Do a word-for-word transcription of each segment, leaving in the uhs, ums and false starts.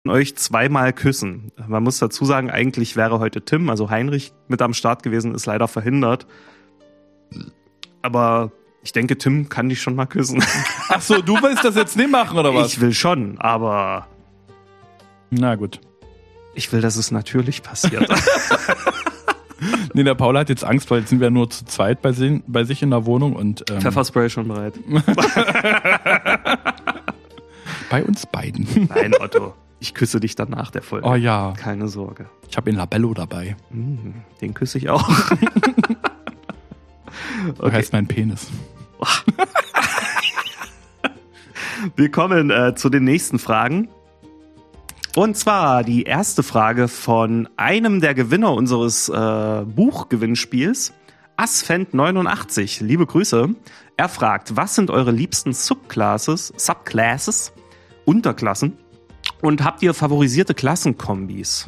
euch zweimal küssen. Man muss dazu sagen, eigentlich wäre heute Tim, also Heinrich, mit am Start gewesen, ist leider verhindert. Aber ich denke, Tim kann dich schon mal küssen. Ach so, du willst das jetzt nicht machen, oder was? Ich will schon, aber... Na gut. Ich will, dass es natürlich passiert. Nee, der Paul hat jetzt Angst, weil jetzt sind wir nur zu zweit bei, si- bei sich in der Wohnung und... Ähm, Pfefferspray schon bereit. Bei uns beiden. Nein, Otto. Ich küsse dich dann nach der Folge. Oh ja. Keine Sorge. Ich habe den Labello dabei. Den küsse ich auch. So okay. Heißt mein Penis. Wir kommen äh, zu den nächsten Fragen. Und zwar die erste Frage von einem der Gewinner unseres äh, Buchgewinnspiels, Asfend neunundachtzig. Liebe Grüße. Er fragt, was sind eure liebsten Subclasses, Subclasses, Unterklassen? Und habt ihr favorisierte Klassenkombis?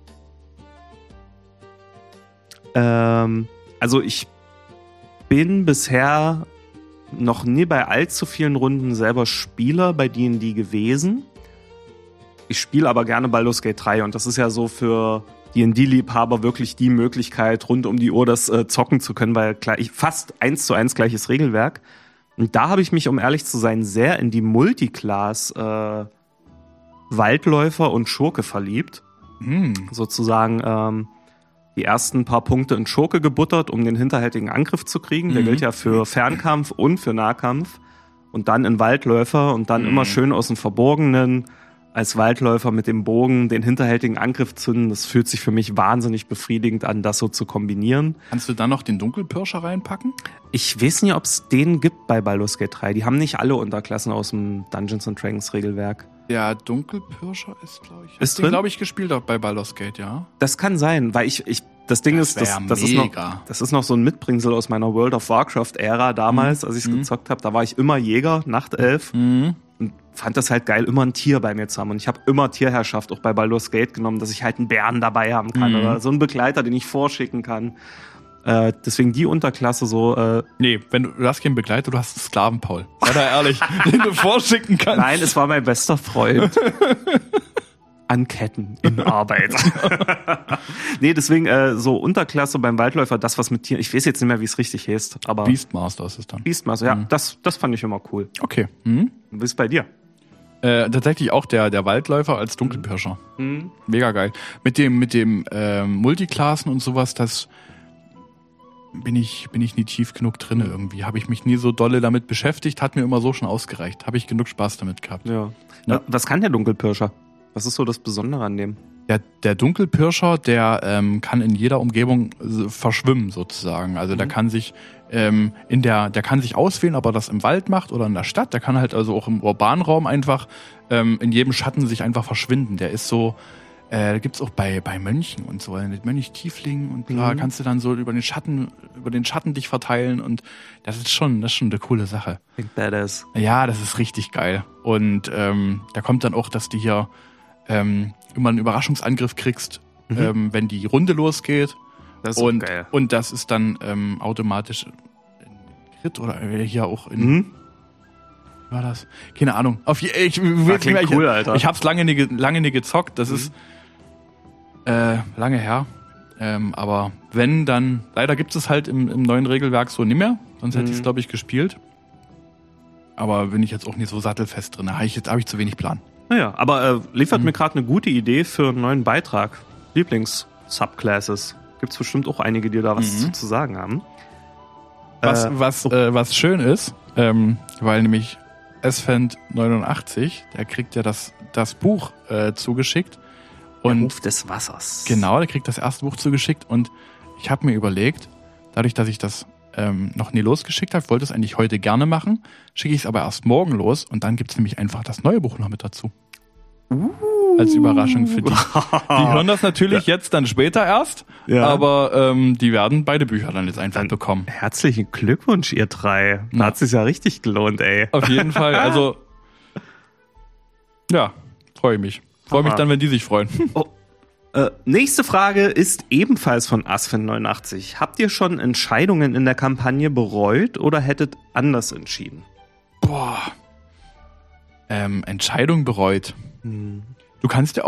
Ähm, also ich bin bisher noch nie bei allzu vielen Runden selber Spieler bei D und D gewesen. Ich spiele aber gerne Baldur's Gate drei und das ist ja so für D und D-Liebhaber wirklich die Möglichkeit, rund um die Uhr das äh, zocken zu können, weil gleich, fast eins zu eins gleiches Regelwerk. Und da habe ich mich, um ehrlich zu sein, sehr in die Multiclass äh, Waldläufer und Schurke verliebt. Mm. Sozusagen ähm, die ersten paar Punkte in Schurke gebuttert, um den hinterhältigen Angriff zu kriegen. Der Mhm. gilt ja für Fernkampf und für Nahkampf. Und dann in Waldläufer und dann Mhm. immer schön aus dem Verborgenen als Waldläufer mit dem Bogen den hinterhältigen Angriff zünden. Das fühlt sich für mich wahnsinnig befriedigend an, das so zu kombinieren. Kannst du dann noch den Dunkelpirscher reinpacken? Ich weiß nicht, ob es den gibt bei Baldur's Gate drei. Die haben nicht alle Unterklassen aus dem Dungeons and Dragons Regelwerk. Der Dunkelpirscher ist, glaube ich, Ist den, drin? glaube ich, gespielt auch bei Baldur's Gate, ja. Das kann sein, weil ich, ich das Ding Das ist, das, wär das ist noch, mega. das ist noch so ein Mitbringsel aus meiner World of Warcraft-Ära damals, Mhm. als ich es Mhm. gezockt habe. Da war ich immer Jäger, Nachtelf Mhm. und fand das halt geil, immer ein Tier bei mir zu haben. Und ich habe immer Tierherrschaft auch bei Baldur's Gate genommen, dass ich halt einen Bären dabei haben kann Mhm. oder so einen Begleiter, den ich vorschicken kann. Äh, deswegen die Unterklasse so. Äh, Nee, wenn du, du hast keinen Begleiter, du hast einen Sklaven, Paul. Sei da ehrlich, den du vorschicken kannst. Nein, es war mein bester Freund. An Ketten in Arbeit. Nee, deswegen äh, so Unterklasse beim Waldläufer, das was mit Tieren, ich weiß jetzt nicht mehr, wie es richtig heißt, aber Beastmaster ist es dann. Beastmaster, ja, Mhm. das, das fand ich immer cool. Okay. Mhm. Wie ist bei dir? Äh, tatsächlich auch der, der Waldläufer als Dunkelpirscher. Mhm. Mega geil. Mit dem, mit dem ähm, Multiklassen und sowas, das bin ich, bin ich nie tief genug drinne irgendwie. Habe ich mich nie so dolle damit beschäftigt, hat mir immer so schon ausgereicht. Habe ich genug Spaß damit gehabt. Ja. Ja. Was kann der Dunkelpirscher? Was ist so das Besondere an dem? Der, der Dunkelpirscher, der ähm, kann in jeder Umgebung äh, verschwimmen sozusagen. Also der Mhm. kann sich ähm, in der, der kann sich auswählen, ob er das im Wald macht oder in der Stadt. Der kann halt also auch im urbanen Raum einfach ähm, in jedem Schatten sich einfach verschwinden. Der ist so, äh, gibt's auch bei bei Mönchen und so, mit Mönch Tiefling und bla, Mhm. kannst du dann so über den Schatten über den Schatten dich verteilen und das ist schon, das ist schon eine coole Sache. Klingt badass. Ja, das ist richtig geil. Und ähm, da kommt dann auch, dass du hier ähm, immer einen Überraschungsangriff kriegst, Mhm. ähm, wenn die Runde losgeht. Das ist Und, auch geil. und das ist dann ähm, automatisch in Crit oder hier auch in. Mhm. Wie war das? Keine Ahnung. Auf je, ich, will jetzt klingt nicht mehr, cool, ich, Alter. Ich hab's lange nie, ge- lange nie gezockt. Das Mhm. ist äh, lange her. Ähm, aber wenn, dann. Leider gibt es halt im, im neuen Regelwerk so nicht mehr. Sonst hätte Mhm. ich es, glaube ich, gespielt. Aber bin ich jetzt auch nicht so sattelfest drin. Da habe ich jetzt hab ich zu wenig Plan. Naja, aber äh, liefert Mhm. mir gerade eine gute Idee für einen neuen Beitrag. Lieblings-Subclasses. Gibt's bestimmt auch einige, die da was Mhm. zu, zu sagen haben. Was, Äh, was, oh. äh, was schön ist, ähm, weil nämlich Asfend neunundachtzig, der kriegt ja das, das Buch äh, zugeschickt. Der Und Ruf des Wassers. genau, der kriegt das erste Buch zugeschickt. Und ich habe mir überlegt, dadurch, dass ich das ähm, noch nie losgeschickt habe, wollte es eigentlich heute gerne machen, schicke ich es aber erst morgen los. Und dann gibt's nämlich einfach das neue Buch noch mit dazu. Uh. Als Überraschung für die. Die hören das natürlich jetzt dann später erst, Ja. aber ähm, die werden beide Bücher dann jetzt einfach Dann- bekommen. Herzlichen Glückwunsch, ihr drei. Da Ja. hat sich's ja richtig gelohnt, ey. Auf jeden Fall, also ja, freue ich mich. Freue mich Aha. dann, wenn die sich freuen. Oh. Äh, nächste Frage ist ebenfalls von Asfend neunundachtzig. Habt ihr schon Entscheidungen in der Kampagne bereut oder hättet anders entschieden? Boah. Ähm, Entscheidung bereut. Hm. Du kannst ja